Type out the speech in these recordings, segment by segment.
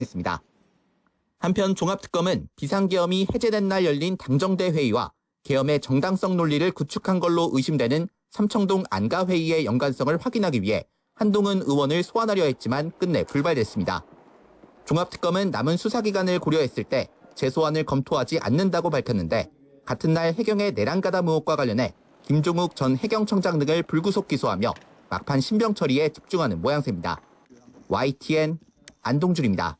했습니다. 한편 종합특검은 비상계엄이 해제된 날 열린 당정대 회의와 계엄의 정당성 논리를 구축한 걸로 의심되는 삼청동 안가회의의 연관성을 확인하기 위해 한동훈 의원을 소환하려 했지만 끝내 불발됐습니다. 종합특검은 남은 수사기간을 고려했을 때 재소환을 검토하지 않는다고 밝혔는데 같은 날 해경의 내란가담 의혹과 관련해 김종욱 전 해경청장 등을 불구속 기소하며 막판 신병 처리에 집중하는 모양새입니다. YTN 안동준입니다.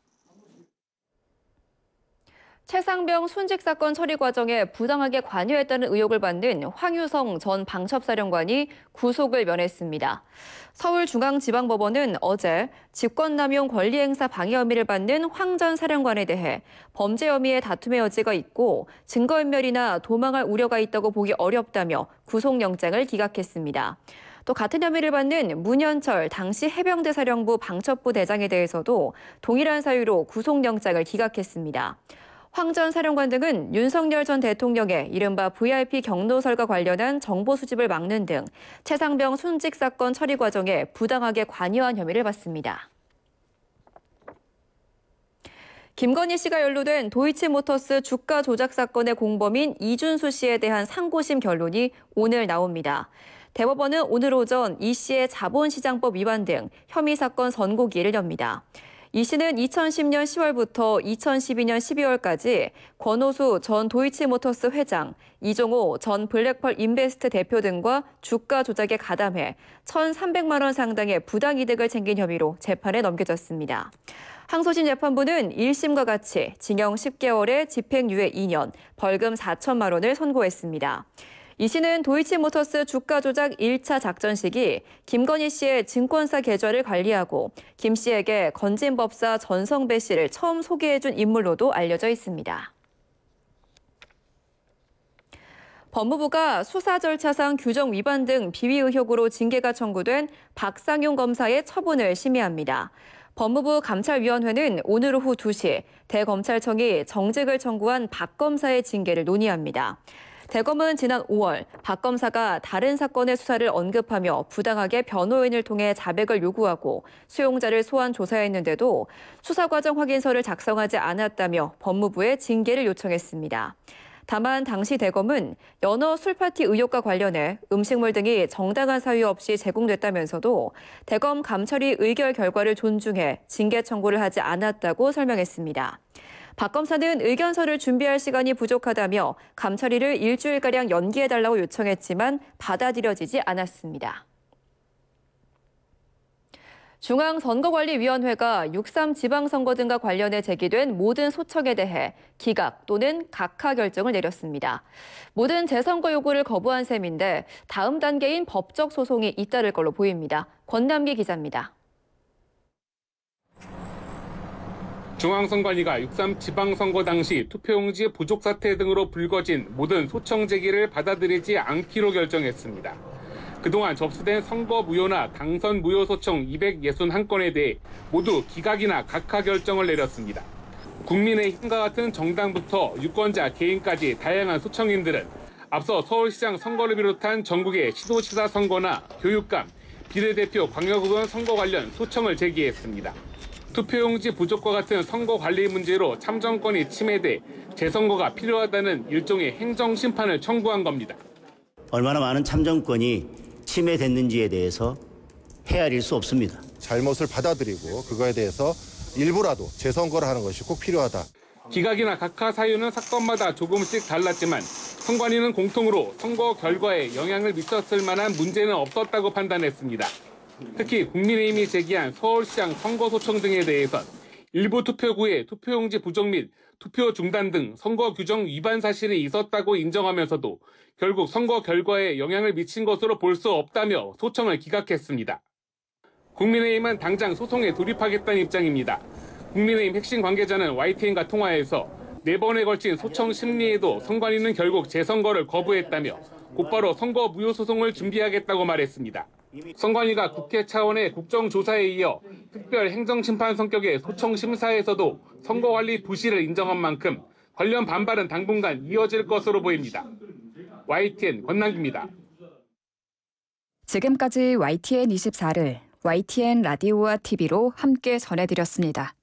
최상병 순직 사건 처리 과정에 부당하게 관여했다는 의혹을 받는 황유성 전 방첩사령관이 구속을 면했습니다. 서울중앙지방법원은 어제 직권남용 권리행사 방해 혐의를 받는 황 전 사령관에 대해 범죄 혐의의 다툼의 여지가 있고 증거인멸이나 도망할 우려가 있다고 보기 어렵다며 구속영장을 기각했습니다. 또 같은 혐의를 받는 문현철 당시 해병대 사령부 방첩부 대장에 대해서도 동일한 사유로 구속영장을 기각했습니다. 황 전 사령관 등은 윤석열 전 대통령의 이른바 VIP 경로설과 관련한 정보 수집을 막는 등 최상병 순직 사건 처리 과정에 부당하게 관여한 혐의를 받습니다. 김건희 씨가 연루된 도이치모터스 주가 조작 사건의 공범인 이준수 씨에 대한 상고심 결론이 오늘 나옵니다. 대법원은 오늘 오전 이 씨의 자본시장법 위반 등 혐의 사건 선고기일을 엽니다. 이 씨는 2010년 10월부터 2012년 12월까지 권오수 전 도이치모터스 회장, 이종호 전 블랙펄 인베스트 대표 등과 주가 조작에 가담해 1,300만 원 상당의 부당이득을 챙긴 혐의로 재판에 넘겨졌습니다. 항소심 재판부는 1심과 같이 징역 10개월에 집행유예 2년, 벌금 4천만 원을 선고했습니다. 이 씨는 도이치모터스 주가 조작 1차 작전 시기 김건희 씨의 증권사 계좌를 관리하고 김 씨에게 건진법사 전성배 씨를 처음 소개해준 인물로도 알려져 있습니다. 법무부가 수사 절차상 규정 위반 등 비위 의혹으로 징계가 청구된 박상용 검사의 처분을 심의합니다. 법무부 감찰위원회는 오늘 오후 2시 대검찰청이 정직을 청구한 박 검사의 징계를 논의합니다. 대검은 지난 5월 박 검사가 다른 사건의 수사를 언급하며 부당하게 변호인을 통해 자백을 요구하고 수용자를 소환 조사했는데도 수사 과정 확인서를 작성하지 않았다며 법무부에 징계를 요청했습니다. 다만 당시 대검은 연어 술파티 의혹과 관련해 음식물 등이 정당한 사유 없이 제공됐다면서도 대검 감찰위 의결 결과를 존중해 징계 청구를 하지 않았다고 설명했습니다. 박 검사는 의견서를 준비할 시간이 부족하다며 감찰위를 일주일가량 연기해달라고 요청했지만 받아들여지지 않았습니다. 중앙선거관리위원회가 6.3 지방선거 등과 관련해 제기된 모든 소청에 대해 기각 또는 각하 결정을 내렸습니다. 모든 재선거 요구를 거부한 셈인데 다음 단계인 법적 소송이 잇따를 걸로 보입니다. 권남기 기자입니다. 중앙선관위가 6.3 지방선거 당시 투표용지 부족 사태 등으로 불거진 모든 소청 제기를 받아들이지 않기로 결정했습니다. 그동안 접수된 선거 무효나 당선 무효 소청 261건에 대해 모두 기각이나 각하 결정을 내렸습니다. 국민의힘과 같은 정당부터 유권자 개인까지 다양한 소청인들은 앞서 서울시장 선거를 비롯한 전국의 시도지사 선거나 교육감, 비례대표 광역의원 선거 관련 소청을 제기했습니다. 투표용지 부족과 같은 선거 관리 문제로 참정권이 침해돼 재선거가 필요하다는 일종의 행정심판을 청구한 겁니다. 얼마나 많은 참정권이 침해됐는지에 대해서 헤아릴 수 없습니다. 잘못을 받아들이고 그거에 대해서 일부라도 재선거를 하는 것이 꼭 필요하다. 기각이나 각하 사유는 사건마다 조금씩 달랐지만 선관위는 공통으로 선거 결과에 영향을 미쳤을 만한 문제는 없었다고 판단했습니다. 특히 국민의힘이 제기한 서울시장 선거 소청 등에 대해선 일부 투표구에 투표용지 부족 및 투표 중단 등 선거 규정 위반 사실이 있었다고 인정하면서도 결국 선거 결과에 영향을 미친 것으로 볼 수 없다며 소청을 기각했습니다. 국민의힘은 당장 소송에 돌입하겠다는 입장입니다. 국민의힘 핵심 관계자는 YTN과 통화에서 4번에 걸친 소청 심리에도 선관위는 결국 재선거를 거부했다며 곧바로 선거 무효 소송을 준비하겠다고 말했습니다. 선관위가 국회 차원의 국정조사에 이어 특별 행정심판 성격의 소청 심사에서도 선거관리 부실을 인정한 만큼 관련 반발은 당분간 이어질 것으로 보입니다. YTN 권남기입니다. 지금까지 YTN 24를 YTN 라디오와 TV로 함께 전해드렸습니다.